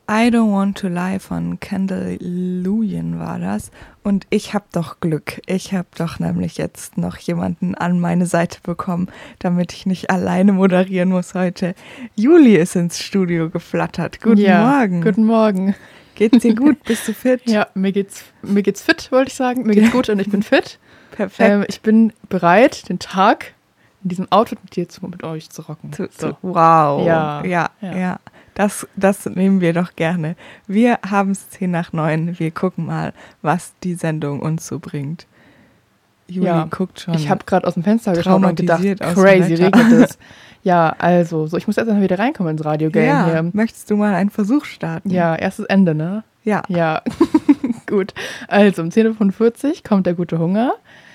I Don't Want to Lie von Kendall Luyan war das. Und ich habe doch Glück. Ich habe doch nämlich jetzt noch jemanden an meine Seite bekommen, damit ich nicht alleine moderieren muss heute. Juli ist ins Studio geflattert. Guten Morgen. Guten Morgen. Geht's dir gut? Bist du fit? Ja, mir geht's fit, wollte ich sagen. Mir geht's gut und ich bin fit. Perfekt. Ich bin bereit, den Tag in diesem Outfit mit euch zu rocken. Wow. Ja. Das nehmen wir doch gerne. Wir haben es 8:50. Wir gucken mal, was die Sendung uns so bringt. Juli guckt schon. Ich habe gerade aus dem Fenster geschaut und gedacht, crazy, regnet es. Ja, also, ich muss erst mal wieder reinkommen ins Radio-Game hier. Möchtest du mal einen Versuch starten? Ja, erstes Ende, ne? Ja. Ja, gut. Also, um 10:45 Uhr kommt der gute Hunger.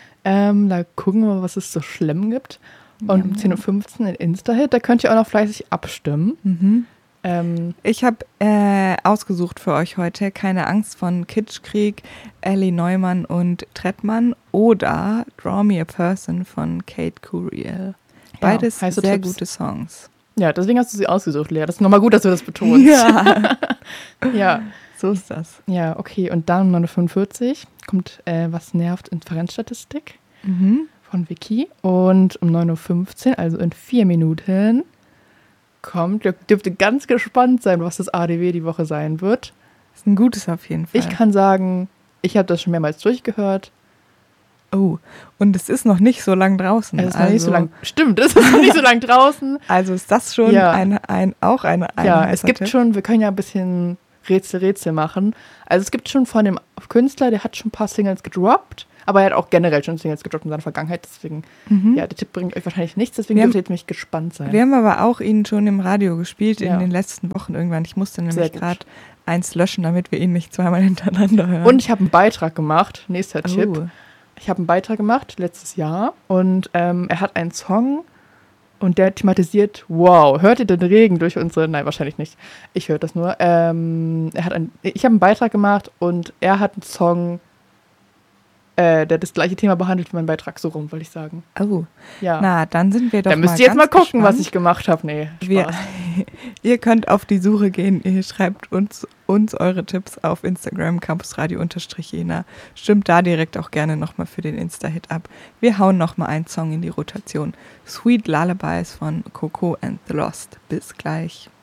Da gucken wir mal, was es so schlimm gibt. Und um 10:15 Uhr ein Insta-Hit, da könnt ihr auch noch fleißig abstimmen. Mhm. Ich habe ausgesucht für euch heute Keine Angst von Kitschkrieg, Ellie Neumann und Trettmann oder Draw Me a Person von Kate Curiel. Beides sehr gute Songs. Ja, deswegen hast du sie ausgesucht, Lea. Das ist nochmal gut, dass du das betonst. Ja. Ja. So ist das. Ja, okay. Und dann um 9:45 Uhr kommt Was nervt Inferenzstatistik von Vicky. Und um 9:15 Uhr, also in 4 Minuten, dürft ihr ganz gespannt sein, was das ADW die Woche sein wird. Das ist ein gutes auf jeden Fall. Ich kann sagen, ich habe das schon mehrmals durchgehört. Oh, und es ist noch nicht so lang draußen. Es ist noch nicht so lang. Stimmt, es ist noch nicht so lang draußen. Also ist das schon auch eine Ja, es gibt schon, wir können ja ein bisschen Rätsel machen. Also es gibt schon von dem Künstler, der hat schon ein paar Singles gedroppt, aber er hat auch generell schon Singles gedroppt in seiner Vergangenheit, deswegen, der Tipp bringt euch wahrscheinlich nichts, deswegen dürft ihr jetzt nämlich gespannt sein. Wir haben aber auch ihn schon im Radio gespielt in den letzten Wochen irgendwann. Ich musste nämlich gerade eins löschen, damit wir ihn nicht zweimal hintereinander hören. Und ich habe einen Beitrag gemacht, nächster Tipp. Ich habe einen Beitrag gemacht, letztes Jahr, und er hat einen Song und der thematisiert, wow, hört ihr den Regen durch unsere, nein, wahrscheinlich nicht, ich höre das nur. Ich habe einen Beitrag gemacht und er hat einen Song, der das gleiche Thema behandelt wie mein Beitrag, so rum, wollte ich sagen. Oh, ja. Na, dann sind wir doch mal Da müsst ihr jetzt mal gucken, gespannt, was ich gemacht habe. Nee, Spaß. Ihr könnt auf die Suche gehen, ihr schreibt uns eure Tipps auf Instagram, campusradio_jena. Stimmt da direkt auch gerne nochmal für den Insta-Hit ab. Wir hauen nochmal einen Song in die Rotation. Sweet Lullabies von Coco and the Lost. Bis gleich.